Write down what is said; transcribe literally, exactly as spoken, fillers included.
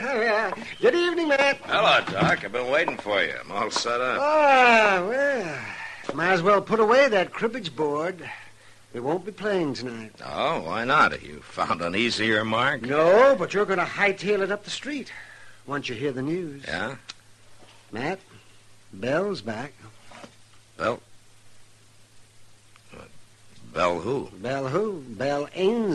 Good evening, Matt. Hello, Doc. I've been waiting for you. I'm all set up. Ah, well, might as well put away that cribbage board. We won't be playing tonight. Oh, why not? Have you found an easier mark? No, but you're going to hightail it up the street once you hear the news. Yeah? Matt, Belle's back. Bell? Bell who? Belle who? Belle Ainsley.